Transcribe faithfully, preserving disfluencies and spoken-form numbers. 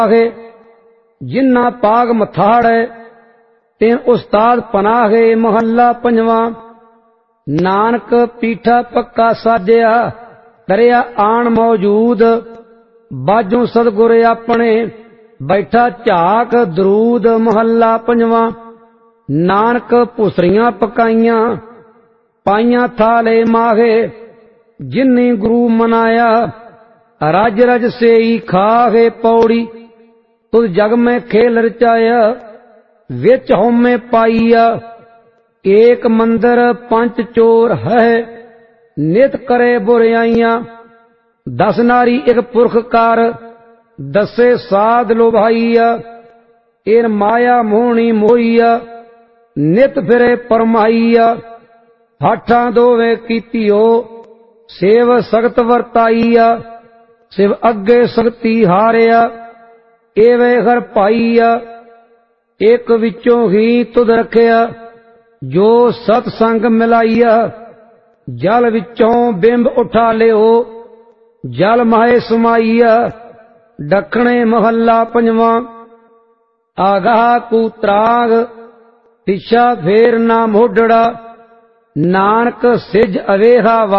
आगे जिन्ना पाग मथाड़े तेन उस्ताद पनाहे। महला पंजवा। नानक पीठा पक्का साजया करया आन मौजूद। बाजों सतगुर अपने बैठा झाक दरूद। महला पंजवा। नानक भुसरियां पकाइयां पाइयां थाले माहे। जिन्नी गुरु मनाया रज रज से ही खाहे। पौड़ी तुझ जग में खेल रचाया विच होमे पाइया। एक मंदिर पंच चोर है नित करे बुराइयां। दस नारी एक पुरख कर दसे साध लोभाइया। इन माया मोहनी मोहिया नित फिरे परमाइया। हाठा दोवे कीतियो सेव सगत वरताइया। शिव अगे सगती हारिया एवे घर पाइया। एक विचों ही तुद रखिया जो सतसंग मिलाइया। जल विचों बिंब उठा लियो जल माहे समाइया। दखणे महला पंजवा। आगाह कू त्राग पिछा फेर ना मोडड़ा। नानक सिज अवेहा